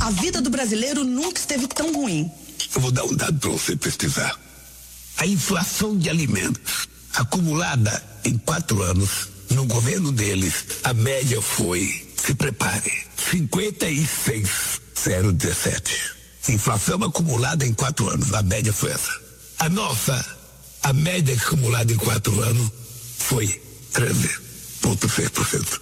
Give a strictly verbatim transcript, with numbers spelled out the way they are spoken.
A vida do brasileiro nunca esteve tão ruim. Eu vou dar um dado para você pesquisar. A inflação de alimentos acumulada em quatro anos, no governo deles, a média foi, se prepare, cinquenta e seis vírgula zero dezessete. Inflação acumulada em quatro anos, a média foi essa. A nossa, a média acumulada em quatro anos foi treze vírgula seis por cento.